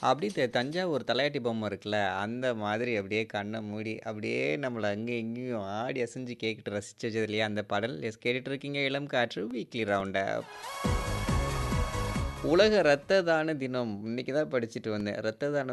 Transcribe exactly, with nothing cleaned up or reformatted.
அப்படி த தஞ்சாவூர் தலையாட்டி பொம்மை இருக்குல்ல, அந்த மாதிரி அப்படியே கண்ண மூடி, அப்படியே நம்மள அங்கேயும் இங்கேயும் ஆடி அசைஞ்சு கேட்டுட்டு ரசிச்சு வச்சது இல்லையா அந்த பாடல். எஸ் கேட்டுட்டு இருக்கீங்க இளம் காற்று வீக்லி ரவுண்டப். உலக இரத்த தான தினம். இன்னைக்கு தான் படிச்சுட்டு வந்தேன். இரத்த தானம்